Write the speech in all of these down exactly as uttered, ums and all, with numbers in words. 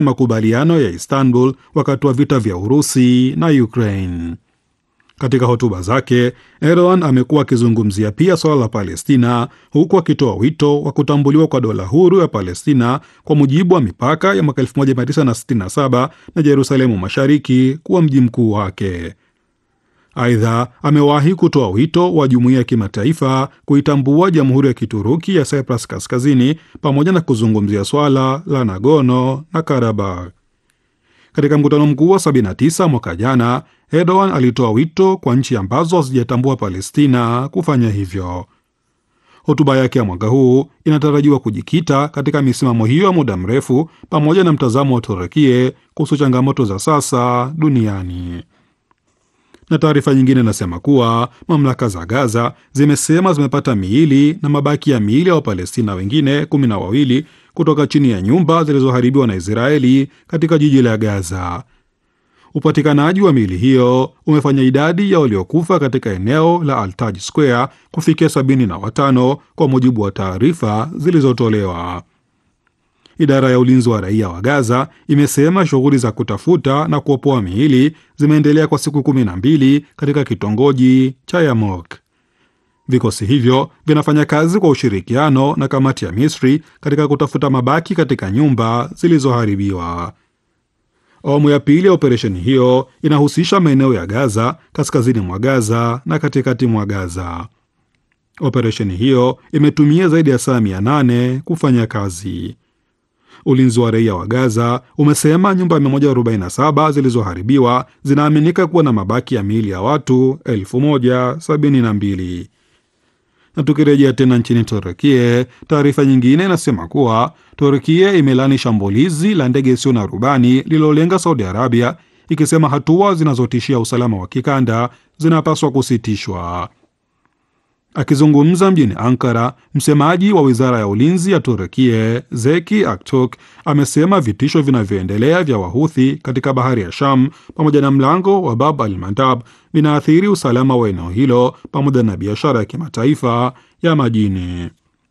makubaliano ya Istanbul wakati wa vita vya Urusi na Ukraine. Katika hotuba zake, Erdogan amekuwa akizungumzia pia swala la Palestina, huku akitoa wito wa kutambuliwa kwa dola huru ya Palestina kwa mujibu wa mipaka ya mwaka elfu moja mia tisa sitini na saba na Yerusalemu Mashariki kuwa mji mkuu wake. Aidha, amewahi kutoa wito wa jumuiya ya kimataifa kuitambua Jamhuri ya Kituruki ya Cyprus Kaskazini pamoja na kuzungumzia swala la Nagorno na Karabakh. Katika mkutano mkuu wa sabini na tisa mwaka jana, Erdogan alitoa wito kwa nchi ambazo hazijatambua Palestina kufanya hivyo. Hotuba yake ya mwaka huu inatarajiwa kujikita katika misimamo hiyo ya muda mrefu pamoja na mtazamo wa Turukia kuhusu changamoto za sasa duniani. Na taarifa nyingine inasema kuwa mamlaka za Gaza zimesema zimepata miili na mabaki ya miili ya Wapalestina wengine kumi na wawili kutoka chini ya nyumba zilizoharibiwa na Israeli katika jiji la Gaza. Upatikanaji wa miili hiyo umefanya idadi ya waliokufa katika eneo la Al-Taj Square kufikia sabini na watano kwa mujibu wa taarifa zilizotolewa. Idara ya ulinzi wa raia wa Gaza imesema shughuli za kutafuta na kuopoa miili zimeendelea kwa siku kumi na mbili katika kitongoji cha Yarmouk. Vikosi hivyo vinafanya kazi kwa ushirikiano na kamati ya Misri katika kutafuta mabaki katika nyumba zilizoharibiwa. Awamu ya pili ya operesheni hiyo inahusisha maeneo ya Gaza, kaskazini mwa Gaza na katikati mwa Gaza. Operesheni hiyo imetumia zaidi ya saa mia nane kufanya kazi. Ulinzi wa raia wa Gaza umesema nyumba mia moja arobaini na saba zilizoharibiwa zinaaminika kuwa na mabaki ya miili ya watu elfu moja sabini na mbili. Na tukirejea tena nchini Turukia, taarifa nyingine inasema kuwa Turukia imelani shambulizi la ndege isiyo na rubani lililolenga Saudi Arabia, ikisema hatua zinazotishia usalama wa kikanda zinapaswa kusitishwa. Akizungumza mjini Ankara, msemaji wa wizara ya ulinzi ya Turukia Zeki Aktuk amesema vitisho vinavyoendelea vya Wahuthi katika bahari ya Sham pamoja na mlango wa Bab al-Mandab vinaathiri usalama wa eneo hilo pamoja na biashara ya kimataifa ya majini.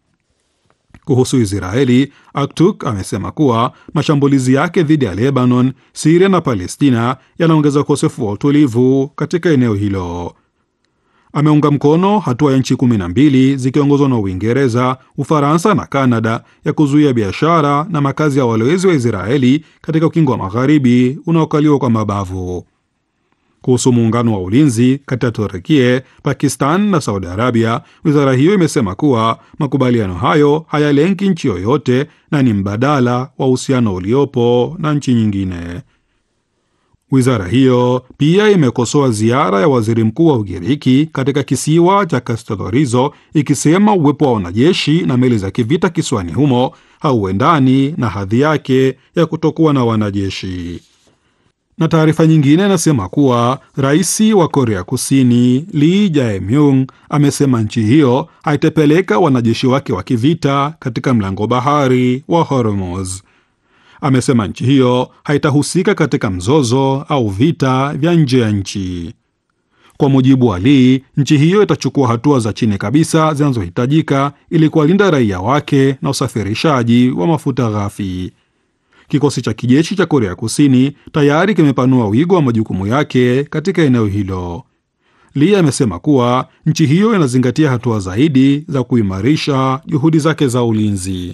Kuhusu Israeli, Aktuk amesema kuwa mashambulizi yake dhidi ya Lebanon, Syria na Palestina yanaongeza ukosefu wa utulivu katika eneo hilo. Ameunga mkono hatua ya nchi kumi na mbili zikiongozwa na Uingereza, Ufaransa na Kanada ya kuzuia biashara na makazi ya walowezi wa Israeli katika ukingo wa Magharibi unaokaliwa kwa mabavu. Kuhusu muungano wa ulinzi kati ya Turkia, Pakistan na Saudi Arabia, wizara hiyo imesema kuwa makubaliano hayo hayalengi nchi yoyote na ni mbadala wa uhusiano uliopo na nchi nyingine. Wizara hiyo pia imekosoa ziara ya waziri mkuu wa Ugiriki katika kisiwa cha Castellorizo, ikisema uwepo wa wanajeshi na meli za kivita kisiwani humo hauendani na hadhi yake ya kutokuwa na wanajeshi. Na taarifa nyingine inasema kuwa rais wa Korea Kusini Lee Jae-myung amesema nchi hiyo haitapeleka wanajeshi wake wa kivita katika mlango bahari wa Hormuz. Amesema nchi hiyo haitahusika katika mzozo au vita vya nje ya nchi. Kwa mujibu wa Lee, nchi hiyo itachukua hatua za chini kabisa zinazohitajika ili kuwalinda raia wake na usafirishaji wa mafuta ghafi. Kikosi cha kijeshi cha Korea Kusini tayari kimepanua wigo wa majukumu yake katika eneo hilo. Lee amesema kuwa nchi hiyo inazingatia hatua zaidi za kuimarisha juhudi zake za ulinzi.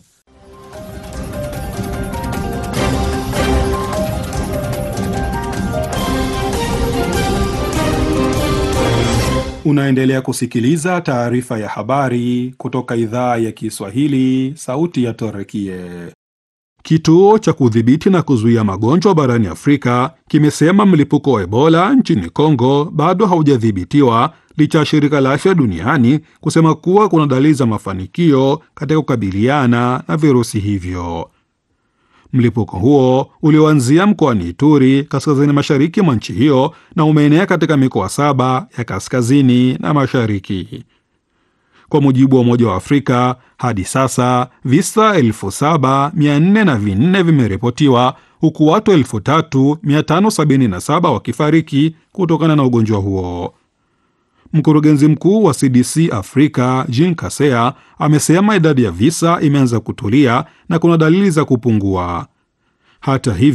Unaendelea kusikiliza taarifa ya habari kutoka idhaa ya Kiswahili, Sauti ya Turukia. Kituo cha kudhibiti na kuzuia magonjwa barani Afrika kimesema mlipuko wa Ebola nchini Kongo bado haujadhibitiwa licha ya shirika la afya duniani kusema kuwa kuna dalili za mafanikio katika kukabiliana na virusi hivyo. Mlipuko huo ulioanzia mkoani Ituri kaskazini mashariki mwa nchi hiyo na umeenea katika mikoa saba ya kaskazini na mashariki. Kwa mujibu wa Umoja wa Afrika, hadi sasa visa elfu saba mia nne na vinne vimeripotiwa huku watu elfu tatu mia tano sabini na saba wakifariki kutokana na ugonjwa huo. Mkurugenzi mkuu wa C D C Afrika Jean Kasea amesema idadi ya visa imeanza kutulia na kuna dalili za kupungua. Hata hivyo